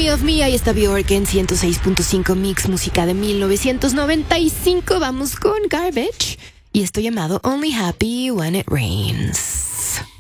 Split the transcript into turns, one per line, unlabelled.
Me of Me, ahí está Bjork en 106.5 Mix, música de 1995. Vamos con Garbage y esto llamado Only Happy When It Rains.